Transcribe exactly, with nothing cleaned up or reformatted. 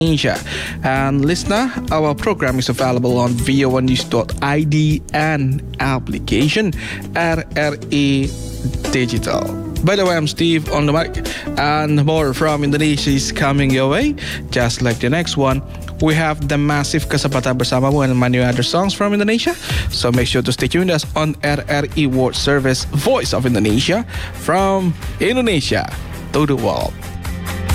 Indonesia. And listener, our program is available on v o one news dot i d and application R R E Digital. By the way, I'm Steve on the mic, and more from Indonesia is coming your way. Just like the next one, we have the massive Kesempatan Bersamamu and many other songs from Indonesia. So make sure to stay tuned us on R R E World Service, Voice of Indonesia, from Indonesia to the world.